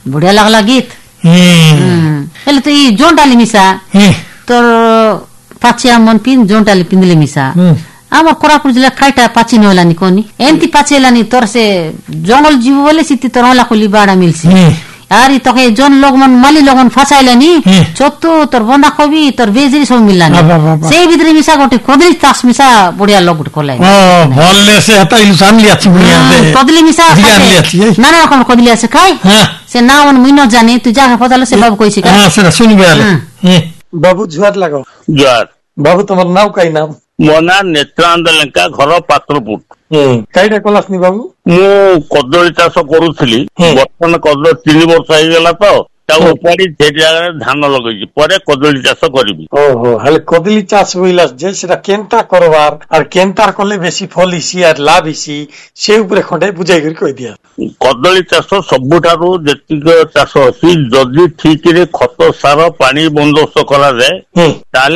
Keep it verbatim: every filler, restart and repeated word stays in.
বঢ়িয়া লাগলা গীত ହେଲେ ତ ଏଇ ଯୋଉ ଡାଲି ମିଶା ତୋର ପାଚିଆ ମନ ପିନ୍ ଯୋଉ ଡାଲି ପିନ୍ଧିଲେ ମିଶା ଆମର କୋରାପୁଟ ଜିଲ୍ଲା ଖାଇଟା ପାଚି ନହେଲାନି କହନି ଏମିତି ପାଚି ହେଲାନି ତୋର ସେ ଜଙ୍ଗଲ ଯିବୁ ବୋଲେ ସିତି ତୋର ହଲା ଖୋଲି ବାଡା ମିଲସି ଆରି ତକେ ଜନ ଲୋକ ମନ ମାଲି ଲୋକ ମନ ଫସାଇଲାନି ଛତୁ ତୋର ବନ୍ଧା କୋବି ତୋର ବେଜରି ସବୁ ମିଲାନି ସେଇ ଭିତରେ ମିଶା ଗୋଟେ କଦଳୀ ଚାଷ ମିଶା ବଢିଆ ଲୋକ ଗୋଟେ କଲାଇ ଓ ଭଲଲେ ସେ ହତା ଇଲୁସାନ লিয়াছি বুনিয়া দে কদলি মিশা না না রকম কদলি আছে খাই সে না মন মুই ন জানি তুই জায়গা পতালো সে বাবু কইছি হ্যাঁ সেটা শুনবে আলে বাবু জুয়ার লাগাও জুয়ার বাবু তোমার নাম কাই নাম ମୋ ନାଁ ନେତ୍ରାନନ୍ଦ ଲେଙ୍କା ଘର ପାତ୍ରପୁର କାଇଟା କଲାସନି ବାବୁ ମୁଁ କଦଳୀ ଚାଷ କରୁଥିଲି ବର୍ତ୍ତମାନ କଦଳୀ ତିନି ବର୍ଷ ହେଇଗଲା ତ ତାକୁ ଉପାଡ଼ି ସେ ଜାଗାରେ ଧାନ ଲଗେଇଛି ପରେ କଦଳୀ ଚାଷ କରିବି ଓହୋ ହେଲେ କଦଳୀ ଚାଷ ବୋଇଲା ଯେ ସେଟା କେନ୍ତା କରବାର আর କେନ୍ତା କଲେ ବେଶୀ ଫଲ ହିସି আর ଲାଭ ହିସି ସେ ଉପରେ ଖଣ୍ଡେ ବୁଝାଇ କରି କହିଦିଆ କଦଳୀ ଚାଷ ସବୁଠାରୁ ଯେତିକି ଚାଷ ଅଛି ଯଦି ଠିକରେ ଖତ ସାର ପାଣି ବନ୍ଦୋବସ୍ତ କରାଯାଏ ତାହେଲେ